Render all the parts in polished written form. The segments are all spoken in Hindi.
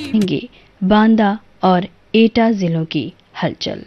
बांदा और एटा जिलों की हलचल।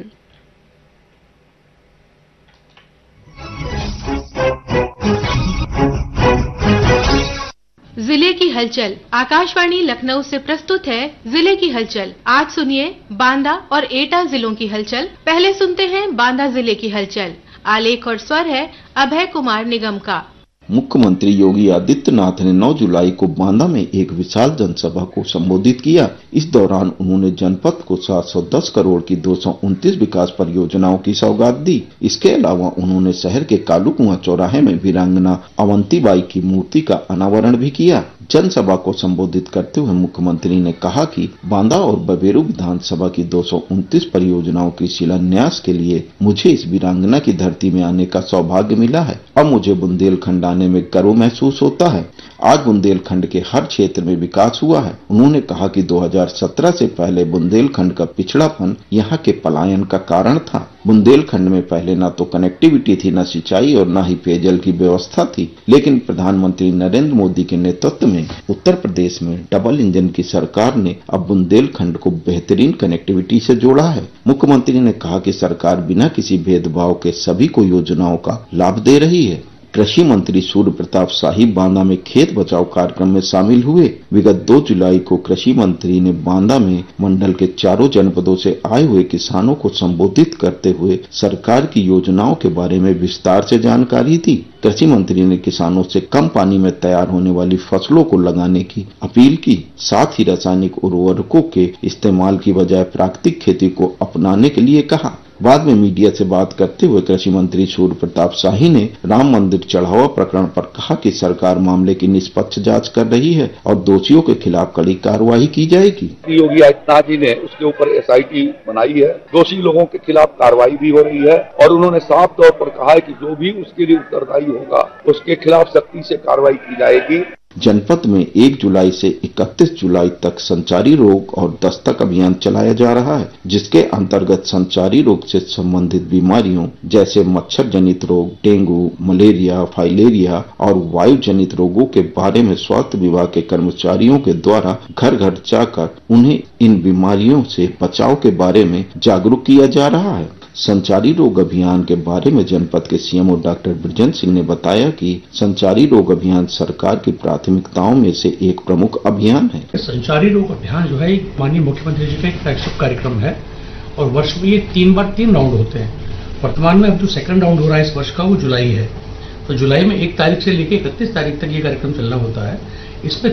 जिले की हलचल आकाशवाणी लखनऊ से प्रस्तुत है जिले की हलचल। आज सुनिए बांदा और एटा जिलों की हलचल। पहले सुनते हैं बांदा जिले की हलचल। आलेख और स्वर है अभय कुमार निगम का। मुख्यमंत्री योगी आदित्यनाथ ने 9 जुलाई को बांदा में एक विशाल जनसभा को संबोधित किया। इस दौरान उन्होंने जनपद को 710 करोड़ की 229 विकास परियोजनाओं की सौगात दी। इसके अलावा उन्होंने शहर के कालू कुआं चौराहे में वीरांगना अवंतीबाई की मूर्ति का अनावरण भी किया। जनसभा को संबोधित करते हुए मुख्यमंत्री ने कहा कि बांदा और बबेरू विधानसभा की 229 परियोजनाओं की शिलान्यास के लिए मुझे इस वीरांगना की धरती में आने का सौभाग्य मिला है और मुझे बुंदेलखंड आने में गर्व महसूस होता है। आज बुंदेलखंड के हर क्षेत्र में विकास हुआ है। उन्होंने कहा कि 2017 से पहले बुंदेलखंड का पिछड़ापन यहाँ के पलायन का कारण था। बुंदेलखंड में पहले न तो कनेक्टिविटी थी, न सिंचाई और न ही पेयजल की व्यवस्था थी, लेकिन प्रधानमंत्री नरेंद्र मोदी के नेतृत्व में उत्तर प्रदेश में डबल इंजन की सरकार ने अब बुंदेलखंड को बेहतरीन कनेक्टिविटी से जोड़ा है। मुख्यमंत्री ने कहा कि सरकार बिना किसी भेदभाव के सभी को योजनाओं का लाभ दे रही है। कृषि मंत्री सूर्य प्रताप शाही बांदा में खेत बचाओ कार्यक्रम में शामिल हुए। विगत 2 जुलाई को कृषि मंत्री ने बांदा में मंडल के चारों जनपदों से आए हुए किसानों को संबोधित करते हुए सरकार की योजनाओं के बारे में विस्तार से जानकारी दी। कृषि मंत्री ने किसानों से कम पानी में तैयार होने वाली फसलों को लगाने की अपील की। साथ ही रासायनिक उर्वरकों के इस्तेमाल की बजाय प्राकृतिक खेती को अपनाने के लिए कहा। बाद में मीडिया से बात करते हुए कृषि मंत्री सूर्य प्रताप शाही ने राम मंदिर चढ़ावा प्रकरण पर कहा कि सरकार मामले की निष्पक्ष जांच कर रही है और दोषियों के खिलाफ कड़ी कार्रवाई की जाएगी। योगी आदित्यनाथ जी ने उसके ऊपर SIT बनाई है। दोषी लोगों के खिलाफ कार्रवाई भी हो रही है और उन्होंने साफ तौर पर कहा है कि जो भी उसके लिए उत्तरदायी होगा उसके खिलाफ सख्ती से कार्रवाई की जाएगी। जनपद में 1 जुलाई से 31 जुलाई तक संचारी रोग और दस्तक अभियान चलाया जा रहा है, जिसके अंतर्गत संचारी रोग से संबंधित बीमारियों जैसे मच्छर जनित रोग, डेंगू, मलेरिया, फाइलेरिया और वायु जनित रोगों के बारे में स्वास्थ्य विभाग के कर्मचारियों के द्वारा घर घर जाकर उन्हें इन बीमारियों से बचाव के बारे में जागरूक किया जा रहा है। संचारी रोग अभियान के बारे में जनपद के CMO डॉक्टर ब्रजेंद्र सिंह ने बताया कि संचारी रोग अभियान सरकार की प्राथमिकताओं में से एक प्रमुख अभियान है। संचारी रोग अभियान जो है माननीय मुख्यमंत्री जी का एक फ्लैगशिप कार्यक्रम है और वर्ष में ये 3 राउंड होते हैं। वर्तमान में अब जो सेकंड राउंड हो रहा है इस वर्ष का वो जुलाई है। तो जुलाई में 1 तारीख से लेकर 31 तारीख तक ये कार्यक्रम चलना होता है। इसमें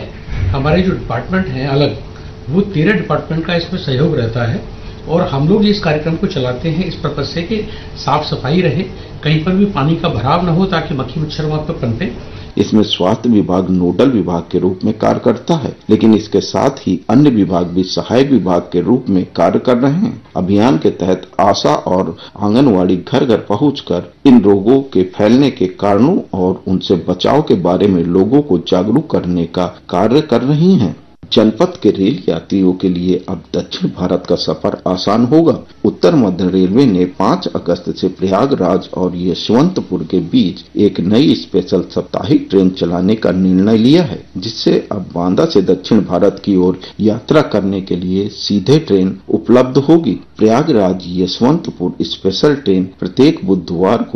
13 हमारे जो डिपार्टमेंट हैं अलग, वो 13 डिपार्टमेंट का इसमें सहयोग रहता है और हम लोग इस कार्यक्रम को चलाते हैं इस पर्पज से कि साफ सफाई रहे, कहीं पर भी पानी का भराव न हो ताकि मक्खी मच्छर वहां पर पनपे। इसमें स्वास्थ्य विभाग नोडल विभाग के रूप में कार्य करता है, लेकिन इसके साथ ही अन्य विभाग भी सहायक विभाग के रूप में कार्य कर रहे हैं। अभियान के तहत आशा और आंगनवाड़ी घर घर पहुंचकर इन रोगों के फैलने के कारणों और उनसे बचाव के बारे में लोगों को जागरूक करने का कार्य कर रही हैं। जनपद के रेल यात्रियों के लिए अब दक्षिण भारत का सफर आसान होगा। उत्तर मध्य रेलवे ने 5 अगस्त से प्रयागराज और यशवंतपुर के बीच एक नई स्पेशल साप्ताहिक ट्रेन चलाने का निर्णय लिया है, जिससे अब बांदा से दक्षिण भारत की ओर यात्रा करने के लिए सीधे ट्रेन उपलब्ध होगी। प्रयागराज यशवंतपुर स्पेशल ट्रेन प्रत्येक बुधवार को